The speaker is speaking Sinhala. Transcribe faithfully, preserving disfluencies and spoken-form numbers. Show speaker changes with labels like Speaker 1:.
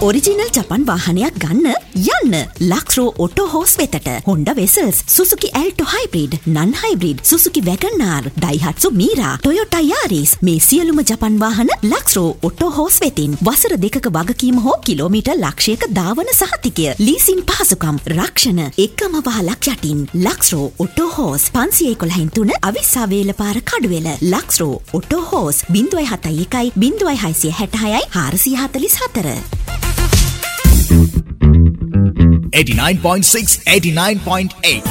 Speaker 1: ඔරිජිනල් ජපන් වාහනයක් ගන්න යන්න ලක්ස්රෝ ඔටෝ හෝස් වෙතට. Honda Vessels, Suzuki Alto Hybrid, Non Hybrid, Suzuki Wagon R, Daihatsu Mira, Toyota Yaris මේ සියලුම ජපන් වාහන ලක්ස්රෝ ඔටෝ හෝස් වෙතින්. වසර දෙකක වගකීම හෝ කිලෝමීටර් ලක්ෂයක දාවන සහතිකය, ලීසින් පහසුකම්, රක්ෂණ එකම වහලක් යටින්. ලක්ස්රෝ ඔටෝ හෝස් පන්සිය එකොළහ තුන අවිස්සා වේලපාර කඩුවෙල. ලක්ස්රෝ ඔටෝ හෝස් ज़ीरो सात एक ज़ीरो छह सात छह चार चार चार
Speaker 2: eighty-nine point six, eighty-nine point eight